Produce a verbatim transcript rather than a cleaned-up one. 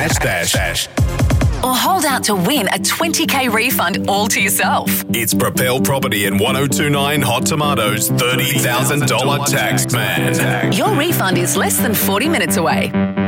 Dash Dash. Or hold out to win a twenty K refund all to yourself. It's Propel Property and ten twenty-nine Hot Tomatoes thirty thousand dollars tax man. Your refund is less than forty minutes away.